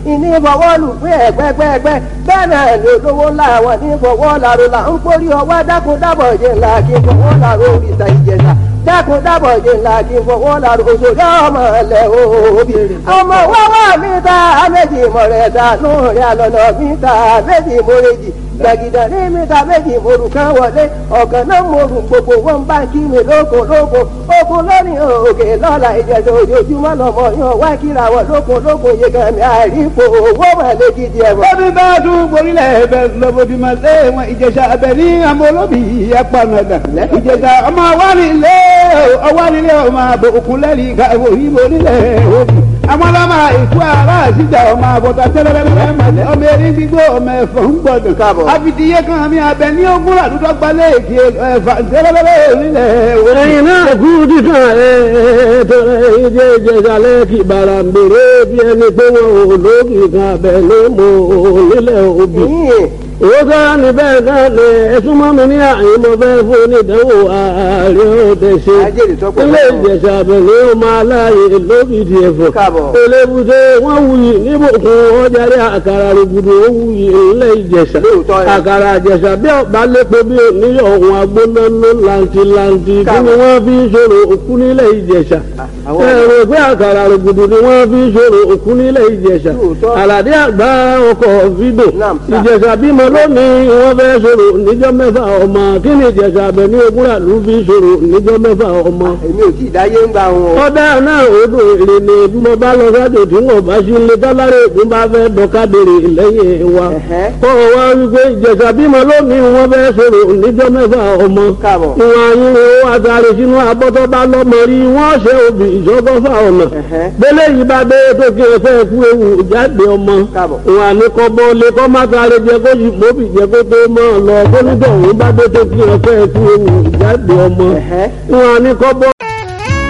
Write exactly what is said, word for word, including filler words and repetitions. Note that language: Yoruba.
ìní fọwọ́ lù pé ẹ̀gbẹ́gbẹ́gbẹ́ bẹ́ẹ̀ náà ni olówó ńlá àwọn ní fọwọ́ làrò là ń kórí ọwọ́ dákun dábọ̀ jẹ́ ńlá kí n fọwọ́ làrò òrìṣà Ìjẹ̀ṣà dákun dábọ̀ jẹ́ ńlá kí n fọwọ́ làrò òṣèré ọmọ ẹlẹ́ òbí. ọmọ wọ́wọ́ mi ta méjì mọ̀rẹ́ta lóòrè àlọ́nà mi ta méjì mọ̀rẹ́jì gbàgìdà ní mẹ́ta méjì morù kan wọlé ọ̀gàn náà morù gbogbo wọn bá kí mi lóko lóko oko lórí òkè lọ́la Ìjẹ̀ṣà ojoojúmọ́ lọ́mọ yan wá kíra wọ lóko lóko yẹgàn mi àìrípo owó mọ̀lẹ́ gidi ẹ̀wọ̀n. Bọ́bí bá dún borílẹ̀ ẹ̀bẹ̀ lọ́bọ̀dì máa lé wọn Ìjẹ̀ṣà abẹ ní àmọ́ olóbì apanadà. Ìjẹ̀ṣà ọmọ awánilé ọwánilé ọmọ àbò òkúlẹ́rì káwọ́ ìbò nílẹ̀ òbí. Àwọn ọlọ́mọ ìkú ara àṣìjà ọmọ àbọ̀tà tẹ́lẹ̀lẹ́lẹ́ màlẹ́ ọmọ erin gbígbó ọmọ ẹ̀fọ́ ń gbọdọ̀. Káàbọ̀. Àfìdíyé kan mi abẹ ní ogún àdúgbò gbalẹ̀ èkì ẹ̀fà tẹ́lẹ̀lẹ́lẹ́ nílẹ̀ òbí. ẹ̀yin náà kú dídùn ẹ̀ tọrẹ ìjẹ́ Ìjẹ̀ṣà lẹ́kì bàràǹbèrè bí ẹni pé wọn ò lókì kan abẹ ló mọ nílẹ̀ òbí. owó sára ní bẹ́ẹ̀ náà lè ẹ̀sùn mọ́ mi ní àyè mo fẹ́ fún onídàáwò ààrẹ òde ṣe. ilé Ìjẹ̀ṣà abẹ̀lé ọmọ aláàyè lókìdí ẹ̀fọ́. elébùté wọ́n wuyì níbùkún ọjàre àkàrà rògbòdò ó wuyì ilẹ̀ Ìjẹ̀ṣà. àkàrà Ìjẹ̀ṣà bí ọ̀bá lépo bí oníyọ̀ ọ̀hún agbónáná làǹtìlàǹtì kí ni wọ́n fi ń ṣòro òkú nílẹ̀ Ìjẹ̀ṣà. ẹ̀rọ pé àkàrà rògbòdò ni wọ́n fi ń ṣòro òkú nílẹ̀ Ìjẹ̀ṣà. àlàdé àgbà ọkọ̀ fídò Ìjẹ̀ṣà bímọ lónìí wọ́n fẹ́ sọ̀rọ̀ níjọ́ mẹ́fà ọmọ kí ni Ìjẹ̀ṣà abẹ ní ogúnra ló fi sọ̀rọ̀ níjọ́ mẹ́fà ọmọ. èmi ò tí ì dáyé ń gba wọn. ọ̀dà náà odò èrè ni bí mo bá lọ sájò tí wọn bá sí ilé tọ́lárẹ̀ ògùn bá fẹ́ dọ́kadèrè lẹ́yìn wa. kọ́ ọ wá wípé Ìjẹ̀ṣà bímọ lónìí wọ́n fẹ́ sọ̀rọ̀ níjọ́ mẹ́fà ọmọ. ìwọ̀n ayínwó àtàrí sínú abọ́tọ́ bá lọ́mọ rí wọ́n ṣe òbí ìṣọ́gọ́fà ọ̀nà. gbélé yìí bá dé tó kí ẹ fẹ́ kú ewu jáde ọmọ. ìwọ̀n àníkọ́ bọ́ lé kọ́ má sáré jẹ kó yìí mọ́bì jẹ́ kó tó mọ́ ọ lọ kónídọ̀ òun bá dé tó kí ẹ fẹ́ kú ewu jáde ọmọ. ìwọ̀n àníkọ́ bọ́